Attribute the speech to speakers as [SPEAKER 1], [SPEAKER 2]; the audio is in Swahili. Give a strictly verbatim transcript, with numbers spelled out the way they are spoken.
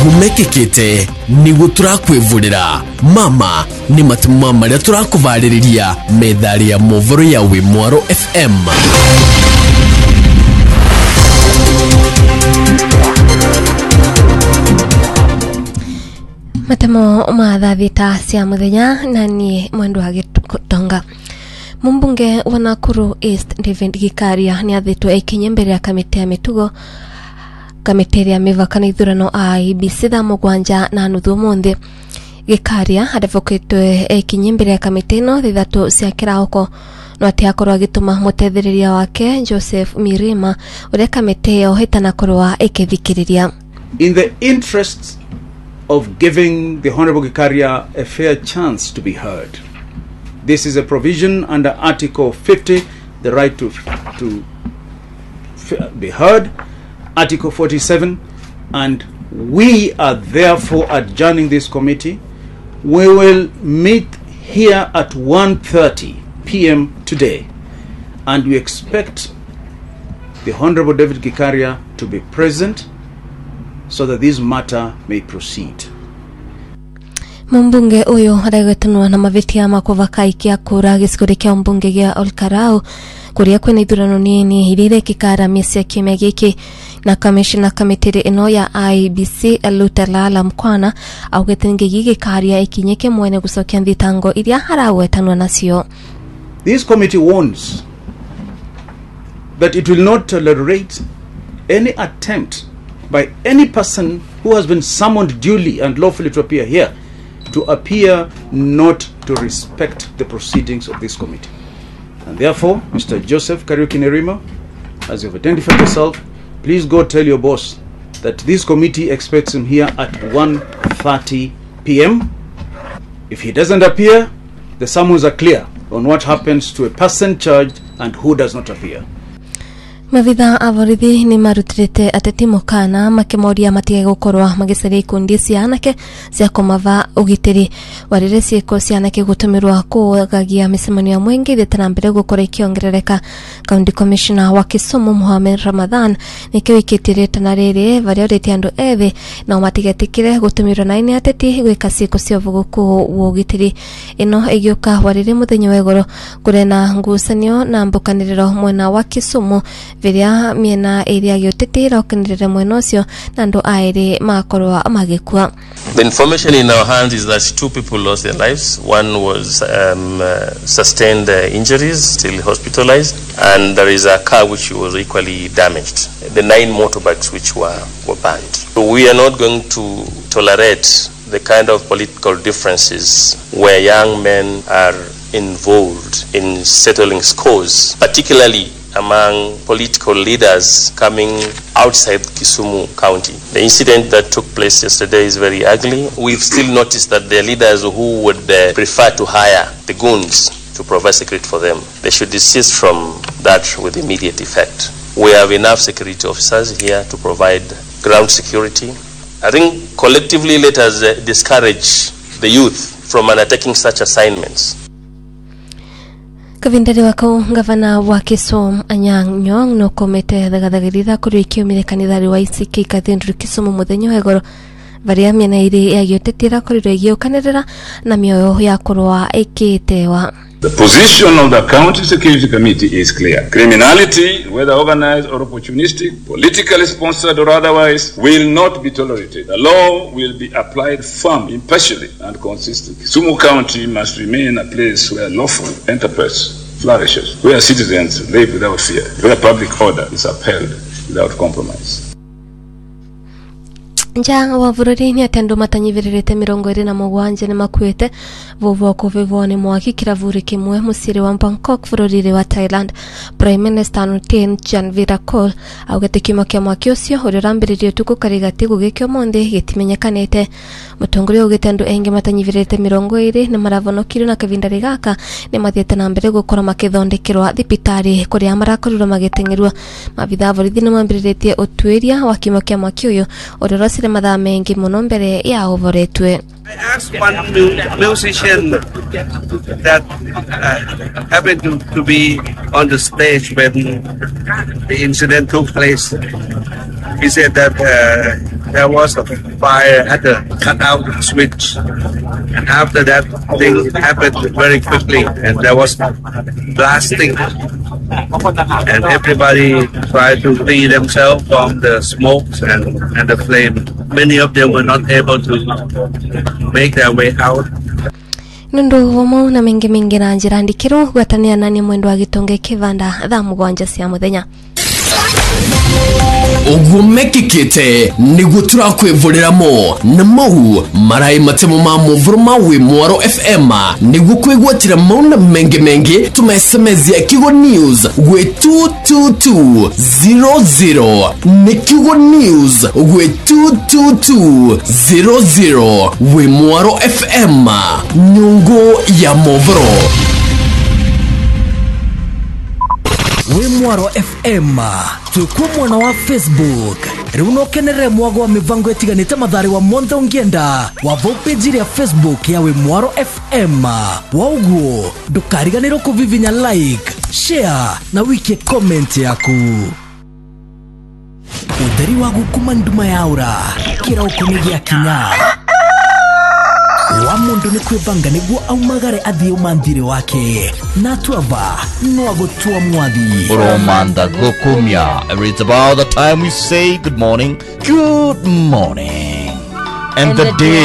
[SPEAKER 1] mekekete nigu turakwivurira mama ni matuma maria turakuvariria methali ya movoro ya Wimwaro F M.
[SPEAKER 2] Matamo mathathita cia muthenya na nie mwendu wa Gitonga. Mumbunge wa Nakuru East David Gikaria ni athitwe ikinye mbere ya kamiti ya mitugo kamiti ya mivaka na ithurano I E B C tha mugwanja na nuthu munthi. Gikaria advocate ikinye mbere ya kamiti no thithatu cia kirahoko no ati akorwo agituma mutetheriria wake Joseph Mirima uria kamiti yo hitana korwa ikithikiriria.
[SPEAKER 3] In the interests of giving the Honorable Gikaria a fair chance to be heard, this is a provision under Article fifty, the right to to be heard, Article forty-seven, and we are therefore adjourning this committee. We will meet here at one thirty p m today, and we expect the Honorable David Gikaria to be present so that this matter may proceed.
[SPEAKER 2] Mumbunge uyo aragwetanwa na mavitia makuvaka ikia kura gisiguri kia mbunge gia Olkarau kuria kwena ithurano nini irire kikara mesi ya kiumia giki na kamishina kamitiri ino ya I E B C Lutalala Mkwana augete ngigi Gikaria ikinyeke mwene gucokia thitango iria haragwetanwa nacio.
[SPEAKER 3] This committee warns that it will not tolerate any attempt by any person who has been summoned duly and lawfully to appear here to appear not to respect the proceedings of this committee. And therefore, Mister Joseph Kariuki Nerima, as you've identified yourself, please go tell your boss that this committee expects him here at one thirty p m If he doesn't appear, the summons are clear on what happens to a person charged and who does not appear.
[SPEAKER 2] Mavitha avorithi ni marutirite ateti mukana makimoria matige gukorwa magisari ikundi cia anake cia kumava ugitiri warire ciiko cia anake gutumirwa kugagia micemanio ya mwenge ithitana mbere gukora ikiongerereka. County Commissioner wa Kisumu Mohamed Ramadhan nikio ikitirite na riri varia uriti andu ethi na matigetikire gutumirwa na ine ateti gwika ciiko cia vuguku ugitiri ino igioka warire muthenya wa igoro kurena ngucanio na mbukaniriro mwena wa Kisumu viria miena area yotetira okanirira mwena ucio na ndu airi makorwa magikua.
[SPEAKER 4] The information in our hands is that two people lost their lives. One was um, uh, sustained uh, injuries, still hospitalized, and there is a car which was equally damaged. The nine motorbikes which were, were burned. So we are not going to tolerate the kind of political differences where young men are involved in settling scores, particularly among political leaders coming outside Kisumu County. The incident that took place yesterday is very ugly. We've still noticed that there are leaders who would uh, prefer to hire the goons to provide security for them. They should desist from that with immediate effect. We have enough security officers here to provide ground security. I think collectively let us uh, discourage the youth from undertaking such assignments.
[SPEAKER 2] Kavindari wako gavana wa Kisumu Anyang' Nyong'o no komete thagathagirira kuri kiumire kanithari wa I C K kathindru Kisumu muthenya wa igoro varia miena iri yagiotetira kuri regiokanirira na mioyo ya kurwa ikitewa.
[SPEAKER 5] The position of the County Security Committee is clear. Criminality, whether organized or opportunistic, politically sponsored or otherwise, will not be tolerated. The law will be applied firmly, impartially, and consistently. Kisumu County must remain a place where lawful enterprise flourishes, where citizens live without fear, where public order is upheld without compromise.
[SPEAKER 2] Njanga wa vururi ni atendo matanyiviririte mirongo iri na mugwanja ni makuite vovo kuvivo ni mwaki kiravuri kimwe musiri wa Bangkok vururire wa Thailand. Prime Minister Nutin Janvirakul augete kimo kia mwaki ucio urirambiririe tuku karigati gugikyo monde gitimenyekanite. Mutongori ugete andu engi matanyiviririte mirongo iri ni maravonokire na kavindari gaka ni mathiete na mbere gukora makithondekirwa thibitari kuria marakorirwo magitengerwa. Mavitha vorithi ni mambiririe utwiria wa kimo kia mwaki uyo urirosire mathaa mengi muno mbere ya uvoretwe.
[SPEAKER 6] I asked one musician that uh, happened to, to be on the stage when the incident took place. He said that uh, there was a fire at the cutout switch, and after that thing happened very quickly, and there was blasting, and everybody tried to free themselves from the smokes and, and the flame. Many of them were not able to make their way out.
[SPEAKER 2] Nundu womo na mingi mingi na njira ndikiro gwatania nani mwendo wa gitonge kivanda thaa mugwanja cia muthenya.
[SPEAKER 1] Ugumekikite niguo turakwivuriramo na mau marai matemo ma muvuru ma Wimwaro F M niguo kwigwatira mauna mengi mengi tumesemezia Kigo News gwe two two two zero zero ni Kigo News gwe two two two zero zero Wimwaro F M nyungu ya muvuru.
[SPEAKER 7] Wimwaro F M tukumwa na wa Facebook riuno kenere mwago wa mivango etiganite mathari wa monthe ungienda wa page ya Facebook ya Wimwaro F M wauguo ndukariganirwo kuvivinya like, share na wiki comment yaku. Udari wa gukuma nduma yaura kira ukunigia kinya wa mundu ni kwibanga niguo aumagare athie umandire wake na twava no agotua mwathi
[SPEAKER 8] Romanda gokumya. It's about the time we say good morning, good morning, and, and the, the day,